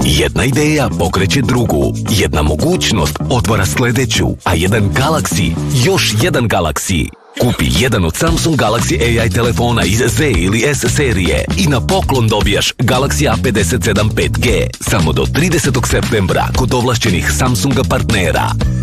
Jedna ideja pokreće drugu, jedna mogućnost otvara sljedeću, a jedan Galaxy još jedan Galaxy. Kupi jedan od Samsung Galaxy AI telefona iz Z ili S serije i na poklon dobijaš Galaxy A57 5G samo do 30. septembra kod ovlašćenih Samsunga partnera.